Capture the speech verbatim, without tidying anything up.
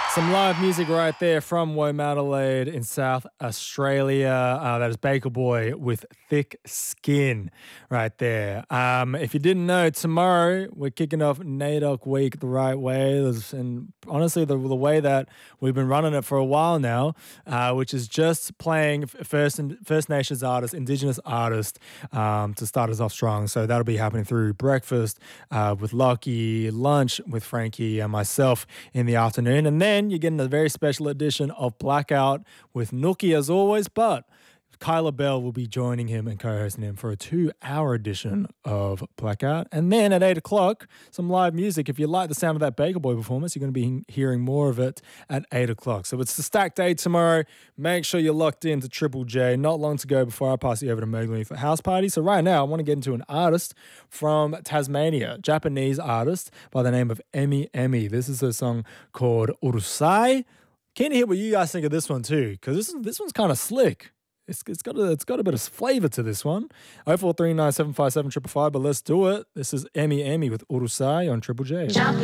Some live music right there from Womadelaide in South Australia. Uh, that is Baker Boy with Thick Skin right there. Um, if you didn't know, tomorrow we're kicking off NAIDOC Week the right way. And honestly, the, the way that we've been running it for a while now, uh, which is just playing First, First Nations artists, Indigenous artists um, to start us off strong. So that'll be happening through breakfast uh, with Lockie, lunch with Frankie and myself in the afternoon. And then you're getting a very special edition of Blackout with Nookie as always, but Kyla Bell will be joining him and co-hosting him for a two-hour edition of Blackout. And then at eight o'clock, some live music. If you like the sound of that Baker Boy performance, you're going to be hearing more of it at eight o'clock. So it's the stacked day tomorrow. Make sure you're locked into Triple J. Not long to go before I pass you over to Mowgli for house party. So right now, I want to get into an artist from Tasmania, Japanese artist by the name of Emi Emi. This is a song called Urusai. Keen to hear what you guys think of this one too, because this, this one's kind of slick. It's, it's got a, it's got a bit of flavour to this one. oh four three nine seven five seven five five five, but let's do it. This is Emi Emi with Urusai on Triple J.